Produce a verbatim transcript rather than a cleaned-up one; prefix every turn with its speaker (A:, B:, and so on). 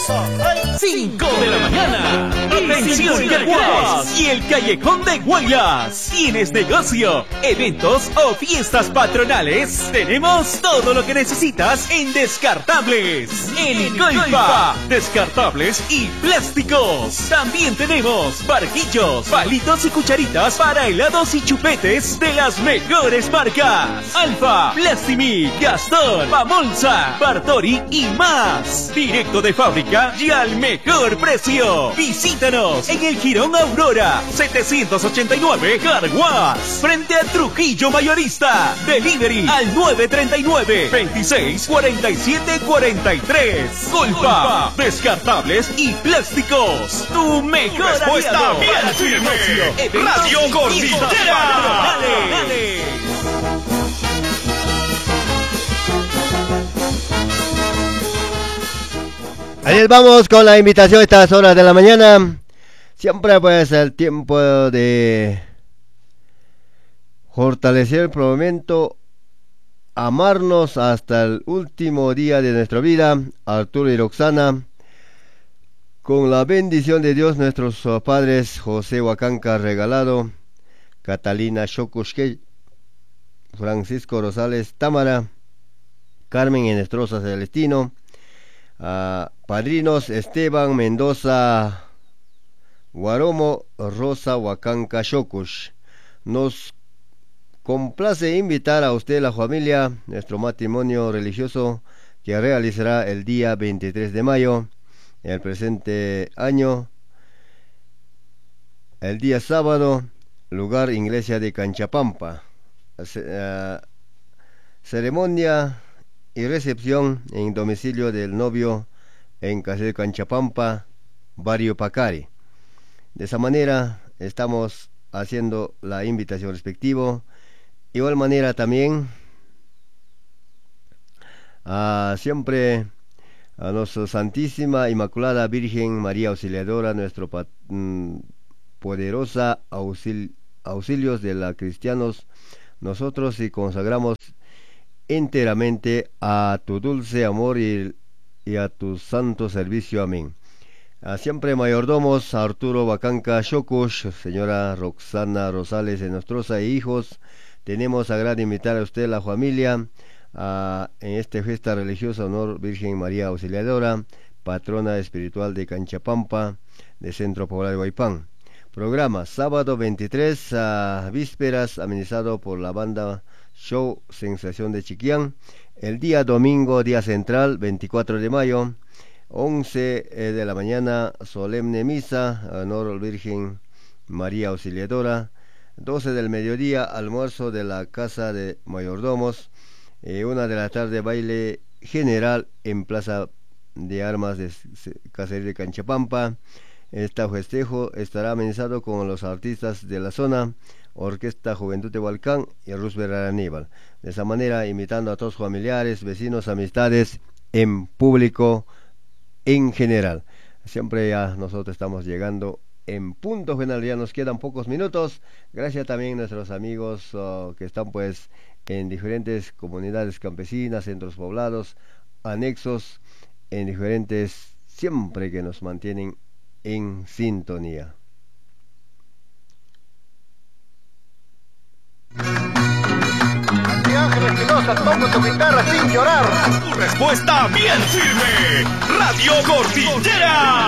A: cinco de la mañana. Atención Yaguas y el Callejón de Guayas. ¿Tienes negocio, eventos o fiestas patronales? Tenemos todo lo que necesitas en Descartables. En Coipa, descartables y plásticos. También tenemos barquillos, palitos y cucharitas para helados y chupetes de las mejores marcas: Alfa, Plastimi, Gastón, Pamolsa, Bartori y más. Directo de fábrica y al mejor precio. Visítanos en el Jirón Aurora setecientos ochenta y nueve Carguas, frente a Trujillo Mayorista. Delivery al nueve treinta y nueve, veintiséis, cuarenta y siete, cuarenta y tres. Colpa, descartables y plásticos. Tu mejor
B: respuesta
A: aliado
B: bien
A: para tu
B: firme.
A: negocio.
B: Radio Cordillera.
A: Dale, dale.
C: Ahí vamos con la invitación a estas horas de la mañana. Siempre pues el tiempo de fortalecer el momento, amarnos hasta el último día de nuestra vida. Arturo y Roxana, con la bendición de Dios, nuestros padres José Huacanca Regalado, Catalina Shokushke, Francisco Rosales Támara, Carmen Enestrosa Celestino, Uh, padrinos Esteban Mendoza Guaromo, Rosa Huacanca Shokush. Nos complace invitar a usted, la familia, nuestro matrimonio religioso que realizará el día veintitrés de mayo el presente año, el día sábado, lugar iglesia de Canchapampa. uh, ceremonia y recepción en domicilio del novio en Casa de Canchapampa, barrio Pacari. De esa manera estamos haciendo la invitación respectiva. Igual manera también a siempre a nuestra Santísima Inmaculada Virgen María Auxiliadora, nuestro mm, poderosa auxil, auxilios de los cristianos, nosotros y consagramos enteramente a tu dulce amor y, y a tu santo servicio. Amén. A siempre mayordomos Arturo Huacanca Shokush, señora Roxana Rosales Enostrosa e hijos, tenemos a gran invitar a usted, la familia, a, en esta fiesta religiosa honor Virgen María Auxiliadora, patrona espiritual de Canchapampa, de Centro Poblado de Guaypán. Programa sábado veintitrés, a vísperas, amenizado por la banda Show Sensación de Chiquián. El día domingo, día central, veinticuatro de mayo, once de la mañana, solemne misa, honor Virgen María Auxiliadora. doce del mediodía, almuerzo de la casa de mayordomos. Eh, una de la tarde, baile general en Plaza de Armas de Caserío de Canchapampa. Este festejo estará amenizado con los artistas de la zona, Orquesta Juventud de Hualcán y Roosevelt Aníbal. De esa manera, invitando a todos familiares, vecinos, amistades, en público en general. Siempre ya nosotros estamos llegando en punto final, ya nos quedan pocos minutos. Gracias también a nuestros amigos uh, que están pues en diferentes comunidades campesinas, centros poblados, anexos, en diferentes, siempre que nos mantienen en sintonía.
B: Ángel Espinosa, toca tu guitarra sin llorar. Tu respuesta bien firme. Radio Cordillera.